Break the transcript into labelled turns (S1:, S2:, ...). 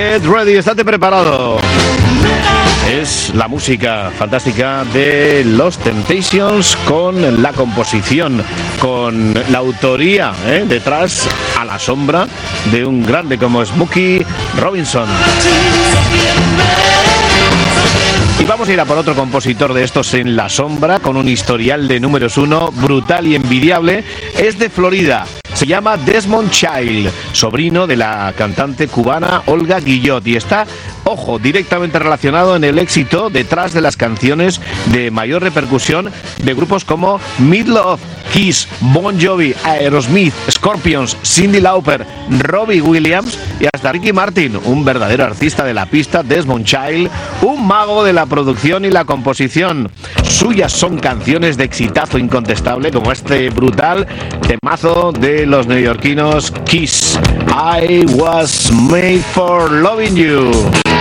S1: Get ready, estate preparado. Es la música fantástica de Los Temptations, con la composición, con la autoría detrás, a la sombra de un grande como Smokey Robinson. Y vamos a ir a por otro compositor de estos en la sombra, con un historial de números 1 brutal y envidiable. Es de Florida. Se llama Desmond Child, sobrino de la cantante cubana Olga Guillot, y está, ojo, directamente relacionado en el éxito detrás de las canciones de mayor repercusión de grupos como Meatloaf, Kiss, Bon Jovi, Aerosmith, Scorpions, Cyndi Lauper, Robbie Williams y hasta Ricky Martin. Un verdadero artista de la pista, Desmond Child, un mago de la producción y la composición. Suyas son canciones de exitazo incontestable, como este brutal temazo de los neoyorquinos Kiss, I Was Made for Loving You.